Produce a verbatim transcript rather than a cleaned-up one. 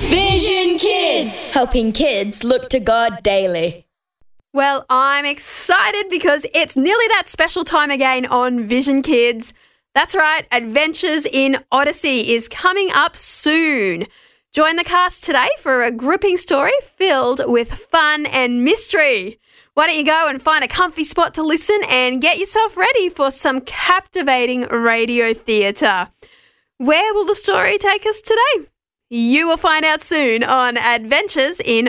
Vision Kids, helping kids look to God daily. Well, I'm excited because it's nearly that special time again on Vision Kids. That's right, Adventures in Odyssey is coming up soon. Join the cast today for a gripping story filled with fun and mystery. Why don't you go and find a comfy spot to listen and get yourself ready for some captivating radio theatre. Where will the story take us today? You will find out soon on Adventures in